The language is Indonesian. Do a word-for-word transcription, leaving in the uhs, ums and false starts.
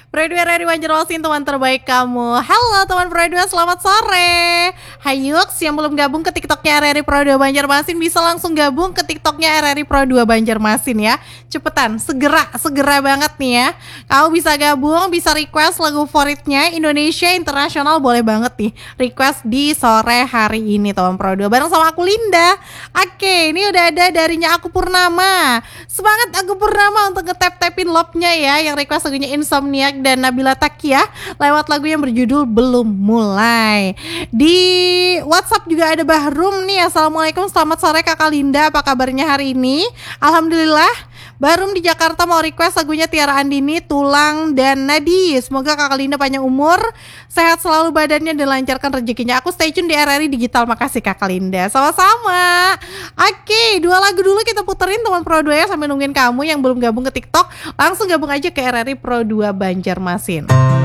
Pro dua R R I Banjarmasin, teman terbaik kamu. Halo teman Pro dua, selamat sore. Hayux yang belum gabung ke TikToknya R R I Pro dua Banjarmasin bisa langsung gabung ke TikToknya R R I Pro dua Banjarmasin ya. Cepetan, segera, segera banget nih ya. Kamu bisa gabung, bisa request lagu favoritnya Indonesia Internasional, boleh banget nih request di sore hari ini teman Pro dua bareng sama aku Linda. Oke, ini udah ada darinya aku Purnama. Semangat aku Purnama untuk nge-tap-tapin love-nya ya, yang request lagunya Insomniac dan Nabila Takia lewat lagu yang berjudul Belum Mulai. Di WhatsApp juga ada Bahrum nih. Assalamualaikum, selamat sore Kakak Linda, apa kabarnya hari ini? Alhamdulillah. Bahrum di Jakarta mau request lagunya Tiara Andini, Tulang dan Nadi. Semoga Kakak Linda panjang umur, sehat selalu badannya dan lancarkan rezekinya. Aku stay tune di R R I Digital. Makasih Kakak Linda. Sama-sama. Oke, dua lagu dulu kita puterin teman Pro dua ya, sambil nungguin kamu yang belum gabung ke TikTok. Langsung gabung aja ke R R I Pro dua Banjarmasin.